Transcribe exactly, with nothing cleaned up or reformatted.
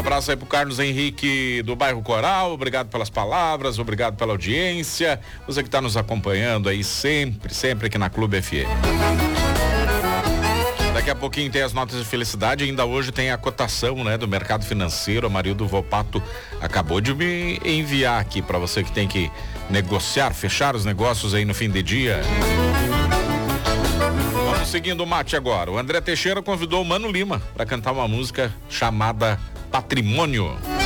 Abraço aí pro Carlos Henrique do bairro Coral, obrigado pelas palavras, obrigado pela audiência, você que está nos acompanhando aí sempre, sempre aqui na Clube F M. Daqui a pouquinho tem as notas de felicidade, ainda hoje tem a cotação, né, do mercado financeiro. A Marildo Volpato acabou de me enviar aqui para você que tem que negociar, fechar os negócios aí no fim de dia. Vamos seguindo o mate agora. O André Teixeira convidou o Mano Lima para cantar uma música chamada Patrimônio.